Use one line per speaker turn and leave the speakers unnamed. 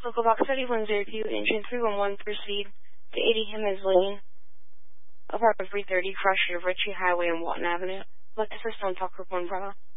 Local Box 3102, engine 311, proceed to 80 Hemmons Lane, apartment 330, cross street of Ritchie Highway and Walton Avenue. Let the system talk group 1 Bravo.